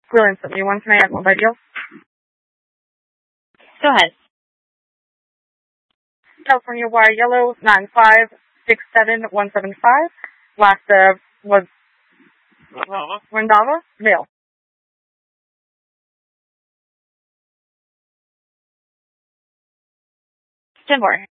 Clearance at me once, may I have one by deal? Go ahead. California Y Yellow 9567175. Last was Randava Mail. Stand by.